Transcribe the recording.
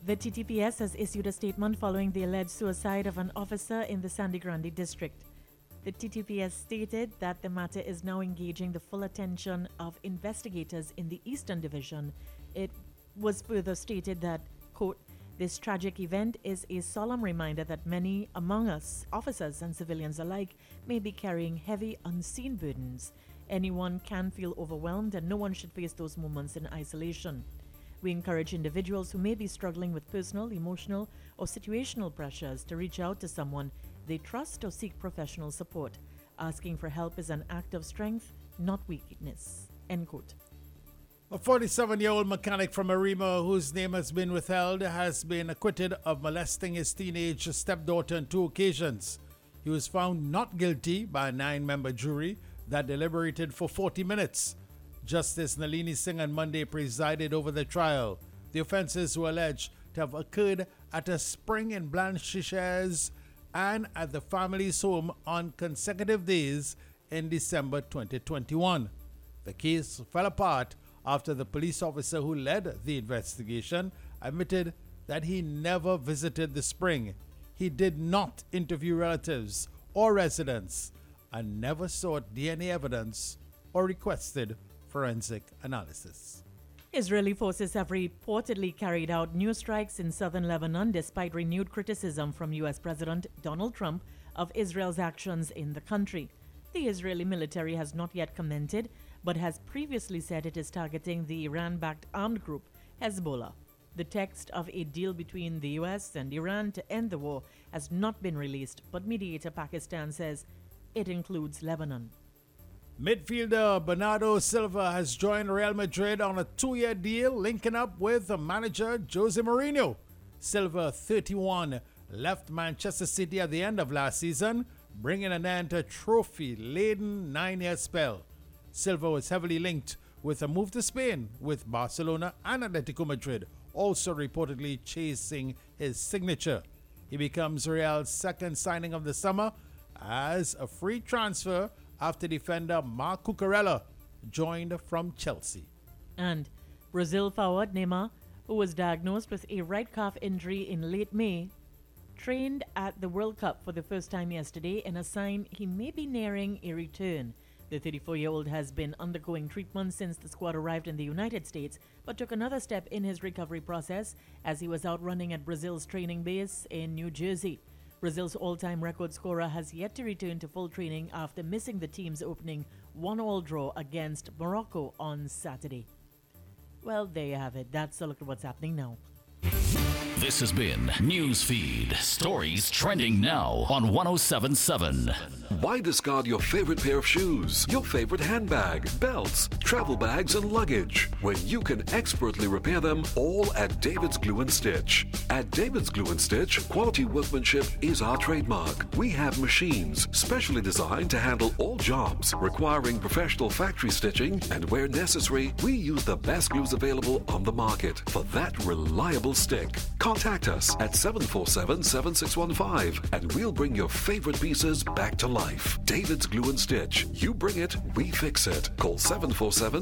The TTPS has issued a statement following the alleged suicide of an officer in the Sangre Grande district. The TTPS stated that the matter is now engaging the full attention of investigators in the Eastern Division. It was further stated that, quote, "This tragic event is a solemn reminder that many among us, officers and civilians alike, may be carrying heavy, unseen burdens. Anyone can feel overwhelmed, and no one should face those moments in isolation. We encourage individuals who may be struggling with personal, emotional, or situational pressures to reach out to someone they trust or seek professional support. Asking for help is an act of strength, not weakness." End quote. A 47-year-old mechanic from Arima, whose name has been withheld, has been acquitted of molesting his teenage stepdaughter on 2 occasions. He was found not guilty by a 9-member jury that deliberated for 40 minutes. Justice Nalini Singh on Monday presided over the trial. The offences were alleged to have occurred at a spring in Blanchisseuse and at the family's home on consecutive days in December 2021. The case fell apart after the police officer who led the investigation admitted that he never visited the spring. He did not interview relatives or residents and never sought DNA evidence or requested forensic analysis. Israeli forces have reportedly carried out new strikes in southern Lebanon despite renewed criticism from U.S. President Donald Trump of Israel's actions in the country. The Israeli military has not yet commented, but has previously said it is targeting the Iran-backed armed group Hezbollah. The text of a deal between the U.S. and Iran to end the war has not been released, but mediator Pakistan says it includes Lebanon. Midfielder Bernardo Silva has joined Real Madrid on a 2-year deal, linking up with manager Jose Mourinho. Silva, 31, left Manchester City at the end of last season, bringing an end to a trophy-laden 9-year spell. Silva was heavily linked with a move to Spain, with Barcelona and Atletico Madrid also reportedly chasing his signature. He becomes Real's second signing of the summer as a free transfer after defender Marc Cucurella joined from Chelsea. And Brazil forward Neymar, who was diagnosed with a right calf injury in late May, trained at the World Cup for the first time yesterday in a sign he may be nearing a return. The 34-year-old has been undergoing treatment since the squad arrived in the United States, but took another step in his recovery process as he was out running at Brazil's training base in New Jersey. Brazil's all-time record scorer has yet to return to full training after missing the team's opening 1-1 draw against Morocco on Saturday. Well, there you have it. That's a look at what's happening now. This has been Newsfeed, stories trending now on 107.7. Why discard your favorite pair of shoes, your favorite handbag, belts, travel bags, and luggage when you can expertly repair them all at David's Glue and Stitch? At David's Glue and Stitch, quality workmanship is our trademark. We have machines specially designed to handle all jobs requiring professional factory stitching, and where necessary, we use the best glues available on the market for that reliable stick. Contact us at 747-7615 and we'll bring your favorite pieces back to life. David's Glue and Stitch. You bring it, we fix it. Call 747